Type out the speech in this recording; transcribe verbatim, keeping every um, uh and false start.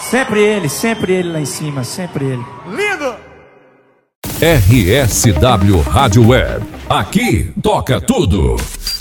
Sempre ele, sempre ele lá em cima, sempre ele. Lindo! R S W Rádio Web. Aqui toca tudo.